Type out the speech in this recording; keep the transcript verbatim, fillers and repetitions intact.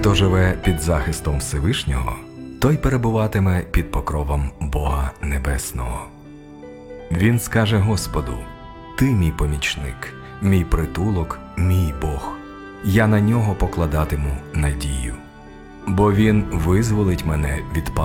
Хто живе під захистом Всевишнього, той перебуватиме під покровом Бога Небесного. Він скаже Господу: «Ти мій помічник, мій притулок, мій Бог. Я на нього покладатиму надію, бо він визволить мене від